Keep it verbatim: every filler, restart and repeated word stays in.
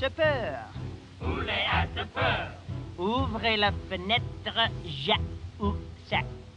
ce peur. Poulet à ce peur. Ouvrez la fenêtre, ja ou ça.